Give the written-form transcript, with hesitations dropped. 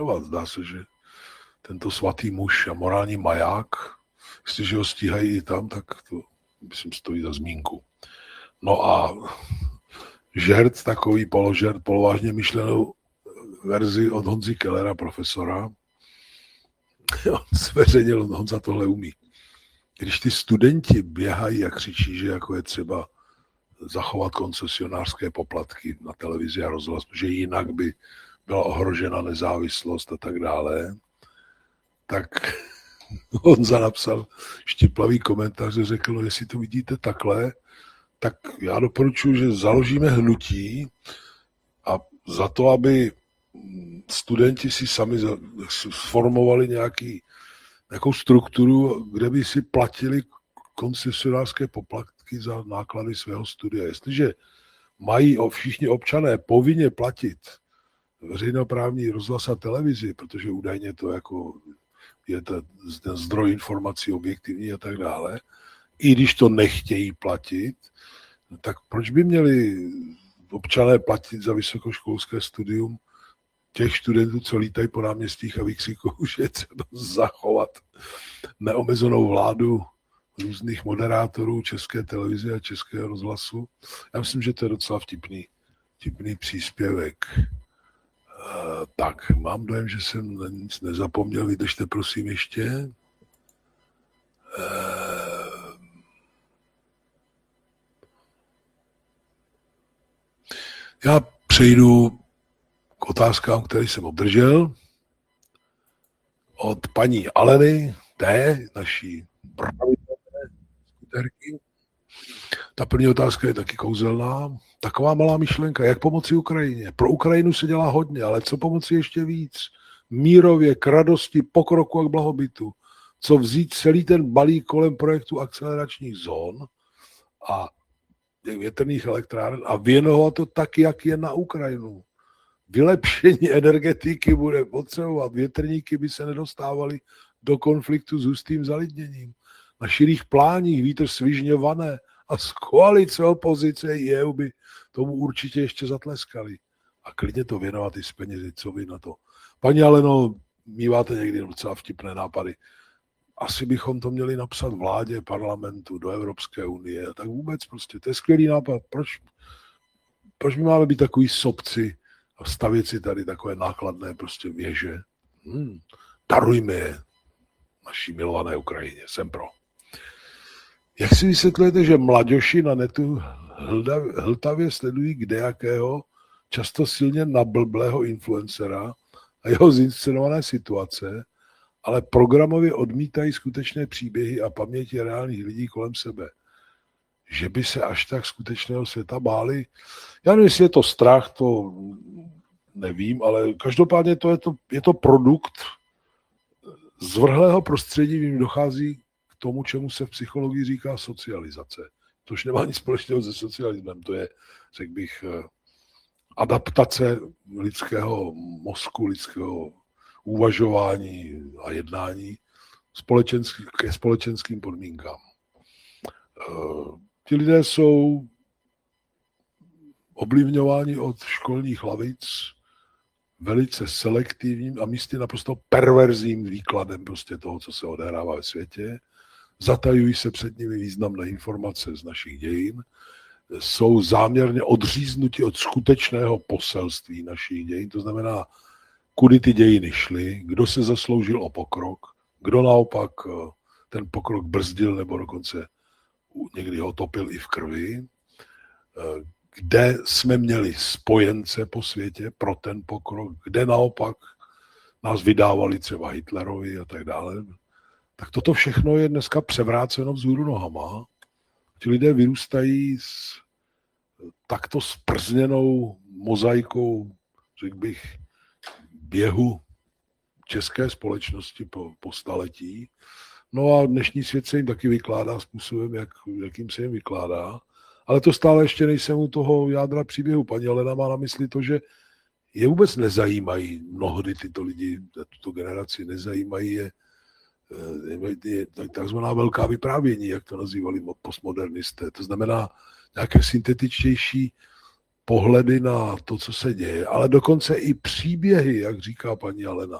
Zdá se, že tento svatý muž a morální maják, jestliže ho stíhají i tam, tak to, myslím, stojí za zmínku. No a žert, takový položert, polovážně myšlenou verzi od Honzy Kellera, profesora. On zveřejnil, Honza tohle umí. Když ty studenti běhají a křičí, že jako je třeba zachovat koncesionářské poplatky na televizi a rozhlas, že jinak by byla ohrožena nezávislost a tak dále, tak Honza napsal štiplavý komentář a řekl, no jestli to vidíte takhle, tak já doporučuji, že založíme hnutí a za to, aby studenti si sami sformovali nějakou strukturu, kde by si platili koncesionářské poplatky za náklady svého studia. Jestliže mají všichni občané povinně platit veřejnoprávní rozhlas a televizi, protože údajně to jako je ten zdroj informací objektivní a tak dále, i když to nechtějí platit, tak proč by měli občané platit za vysokoškolské studium těch studentů, co lítají po náměstích a vykřikují, že je třeba zachovat neomezenou vládu různých moderátorů České televize a Českého rozhlasu. Já myslím, že to je docela vtipný příspěvek. Tak, mám dojem, že jsem na nic nezapomněl. Vydržte prosím ještě. Já přejdu k otázkám, které jsem obdržel od paní Aleny, naší pravidelné skuterky. Ta první otázka je taky kouzelná. Taková malá myšlenka, jak pomoci Ukrajině. Pro Ukrajinu se dělá hodně, ale co pomoci ještě víc? Mírově, k radosti, pokroku a k blahobytu. Co vzít celý ten balík kolem projektu akceleračních zón a větrných elektráren a věnovat to tak, jak je na Ukrajinu. Vylepšení energetiky bude potřebovat. Větrníky by se nedostávaly do konfliktu s hustým zalidněním. Na širých pláních vítr svižně vané a z koalice opozice i EU by tomu určitě ještě zatleskali. A klidně to věnovat i z penězi, co vy na to. Paní Aleno, míváte někdy docela vtipné nápady. Asi bychom to měli napsat vládě, parlamentu, do Evropské unie. Tak vůbec prostě, to je skvělý nápad. Proč my máme být takový sobci a stavět si tady takové nákladné prostě věže? Darujme je naší milované Ukrajině. Jsem pro. Jak si vysvětlujete, že mladěši na netu hltavě sledují kdejakého, často silně nablblého influencera a jeho zinscenované situace, ale programově odmítají skutečné příběhy a paměti reálných lidí kolem sebe? Že by se až tak skutečného světa báli? Já nevím, jestli je to strach, to nevím, ale každopádně je to produkt zvrhlého prostředí, v něm dochází k tomu, čemu se v psychologii říká socializace. Tož nemá nic společného se socialismem, to je, řekl bych, adaptace lidského mozku, lidského uvažování a jednání ke společenským podmínkám. Ti lidé jsou ovlivňováni od školních lavic velice selektivním a místy naprosto perverzním výkladem prostě toho, co se odehrává ve světě. Zatajují se před nimi významné informace z našich dějin, jsou záměrně odříznuti od skutečného poselství našich dějin, to znamená, kudy ty dějiny šly, kdo se zasloužil o pokrok, kdo naopak ten pokrok brzdil nebo dokonce někdy ho topil i v krvi, kde jsme měli spojence po světě pro ten pokrok, kde naopak nás vydávali třeba Hitlerovi a tak dále. Tak toto všechno je dneska převráceno vzhůru nohama. Ti lidé vyrůstají s takto sprzněnou mozaikou, řekl bych, běhu české společnosti po staletí. No a dnešní svět se jim taky vykládá způsobem, jakým se jim vykládá. Ale to stále ještě nejsem u toho jádra příběhu. Paní Alena má na mysli to, že je vůbec nezajímají mnohdy tyto lidi, tuto generaci nezajímají je takzvaná velká vyprávění, jak to nazývali postmodernisté. To znamená nějaké syntetičtější pohledy na to, co se děje, ale dokonce i příběhy, jak říká paní Alena.